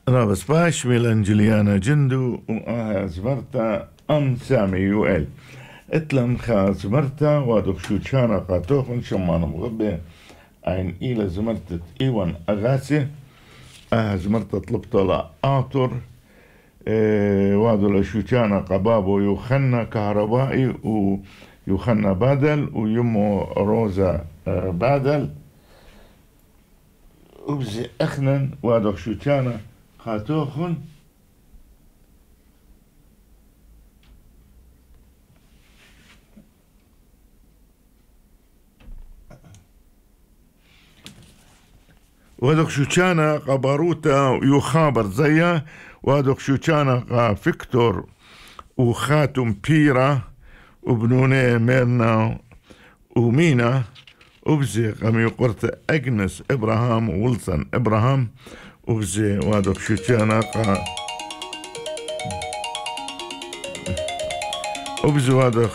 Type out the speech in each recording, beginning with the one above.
رابس باش ميلان جليانا جندو زمرتا أم سامي يوئل اتلم خا زمرتا وادوك شوشانا قاتوخن شمان مغبي عين إيلا زمرتت إيوان أغاسي زمرتا طلبتلا آطر وادو لشوشانا قبابو يوخنا كهربائي ويوخنا بادل ويمو روزا بادل وبزي أخنن وادوك شوشانا خاتوخن وادوك شوشانا قباروتا يخابر زيا وادوك شوشانا قا فيكتور وخاتم بيرا وبنوني ميرنا ومينا وبزي قمي قرت أجنس إبراهام وولسن إبراهام وبزي وادوك شوشانا قا وبزي وادوك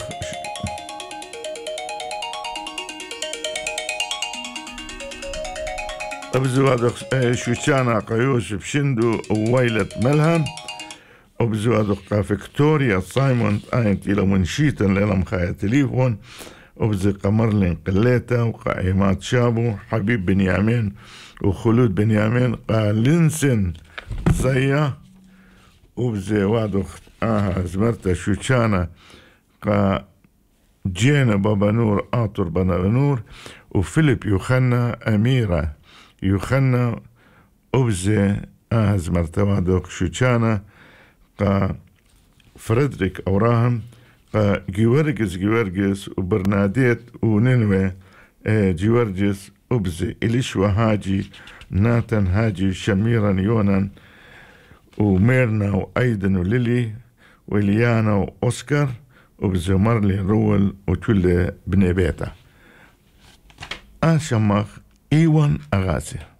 وبزوادوك شوشانا قا يوسف شندو وويلة ملهم وبزوادوك قا فيكتوريا سايمون آينت إلى منشيتا للم خايا تليفون وبزي قا مرلين قليتا وقا عماد شابو حبيب بنيامين وخلود بنيامين قا لنسن زيا وبزي وادوك زمرتا شوشانا قا جينا بابا نور آطر بنا نور وفيليب يوخنا أميرة يوخنا أبزي زمرتا دوك شوشانا قا فريدريك أوراهم قا جيورجس وبرناديت وننوي جيورجس أبزي إليشوا هاجي ناتن هاجي شميرا يونان وميرنا وأيدن وليلي وإليانا وأوسكار وبزي مارلي رول وتولي بني بيتا شمخ إيوان أغاسي